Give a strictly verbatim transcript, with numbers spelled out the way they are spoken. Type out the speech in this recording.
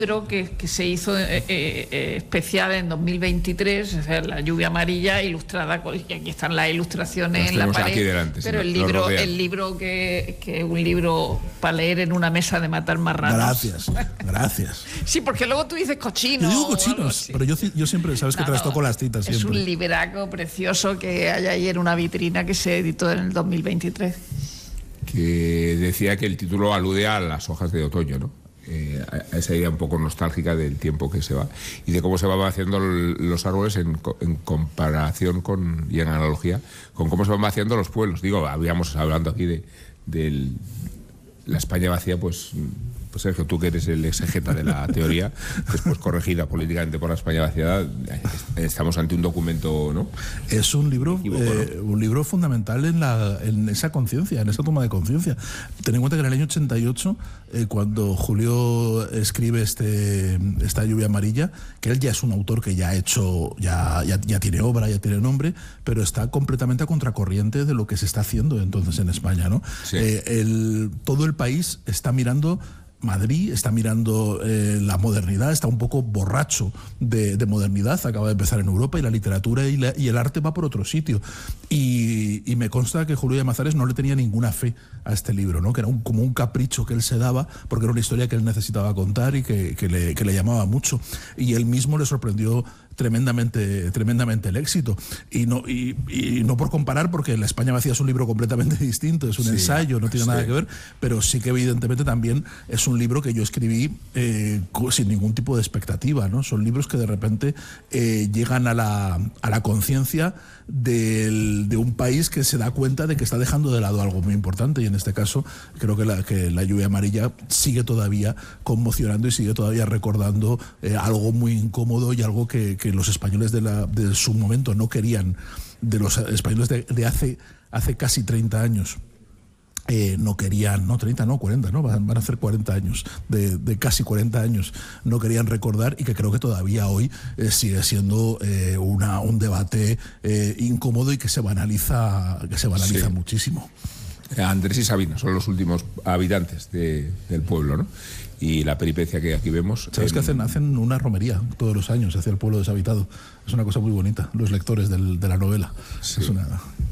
libro que, que se hizo eh, eh, especial en dos mil veintitrés, es decir, La lluvia amarilla, ilustrada, con, y aquí están las ilustraciones Los en la pared, aquí delante, pero sí, el libro, el libro que, que es un libro para leer en una mesa de matar marranos. Gracias, gracias. Sí, porque luego tú dices cochino. Yo digo cochinos, pero yo, yo siempre, sabes que no, trastoco no, las citas siempre. Es un libraco precioso que hay ahí en una vitrina que se editó en el dos mil veintitrés. Que decía que el título alude a las hojas de otoño, ¿no? Eh, a esa idea un poco nostálgica del tiempo que se va y de cómo se van vaciando los árboles en, en comparación con, y en analogía con cómo se van vaciando los pueblos. Digo, habíamos hablando aquí de, de la España vacía, pues, pues Sergio, tú que eres el exegeta de la teoría, después corregida políticamente por la España vaciada, estamos ante un documento, ¿no? Es un libro, Equivoco, eh, ¿no? un libro fundamental en, la, en esa conciencia, en esa toma de conciencia. Ten en cuenta que en el año ochenta y ocho, eh, cuando Julio escribe este, esta lluvia amarilla, que él ya es un autor que ya ha hecho, ya, ya, ya tiene obra, ya tiene nombre, pero está completamente a contracorriente de lo que se está haciendo entonces en España, ¿no? Sí. Eh, el, todo el país está mirando Madrid, está mirando eh, la modernidad, está un poco borracho de, de modernidad, acaba de empezar en Europa y la literatura y, la, y el arte va por otro sitio. Y, y me consta que Julio Llamazares no le tenía ninguna fe a este libro, ¿no? Que era un, como un capricho que él se daba porque era una historia que él necesitaba contar y que, que, le, que le llamaba mucho. Y él mismo le sorprendió tremendamente, tremendamente el éxito. Y no, y, y no por comparar, porque La España vacía es un libro completamente distinto, es un sí, ensayo, no tiene sí. nada que ver, pero sí que evidentemente también es un libro que yo escribí eh, sin ningún tipo de expectativa, ¿no? Son libros que de repente eh, llegan a la, a la conciencia de un país que se da cuenta de que está dejando de lado algo muy importante, y en este caso creo que la, que la lluvia amarilla sigue todavía conmocionando y sigue todavía recordando eh, algo muy incómodo y algo que, que los españoles de, la, de su momento no querían, de los españoles de, de hace, hace casi treinta años. Eh, no querían, no treinta, no cuarenta, ¿no? Van, van a hacer cuarenta años, de, de casi cuarenta años, no querían recordar, y que creo que todavía hoy eh, sigue siendo eh, una, un debate eh, incómodo y que se banaliza, que se banaliza sí. muchísimo. Andrés y Sabina son los últimos habitantes de, del pueblo, ¿no? Y la peripecia que aquí vemos... ¿Sabes en... que hacen, hacen una romería todos los años hacia el pueblo deshabitado? Es una cosa muy bonita, los lectores del, de la novela. Sí. Es una...